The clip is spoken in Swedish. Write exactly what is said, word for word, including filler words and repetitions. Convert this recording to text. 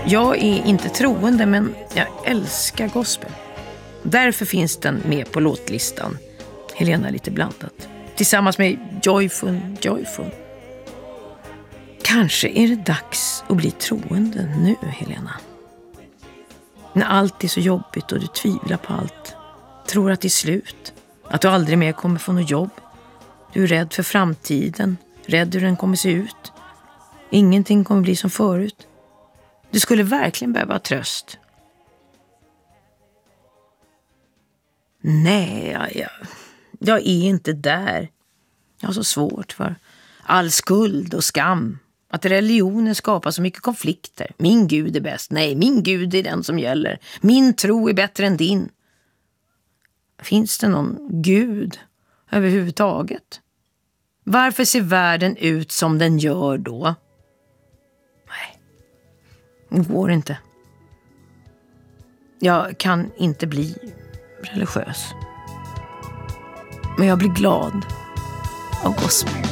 Jag är inte troende, men jag älskar gospel. Därför finns den med på låtlistan. Helena lite blandat. Tillsammans med Joyful, Joyful. Kanske är det dags att bli troende nu, Helena. När allt är så jobbigt och du tvivlar på allt. Tror att det är slut. Att du aldrig mer kommer få något jobb. Du är rädd för framtiden. Rädd hur den kommer se ut. Ingenting kommer bli som förut. Du skulle verkligen behöva tröst. Nej, jag, jag, jag är inte där. Jag har så svårt för all skuld och skam. Att religionen skapar så mycket konflikter. Min Gud är bäst. Nej, min Gud är den som gäller. Min tro är bättre än din. Finns det någon Gud överhuvudtaget? Varför ser världen ut som den gör då? Nej, det går inte. Jag kan inte bli religiös. Men jag blir glad av gospel.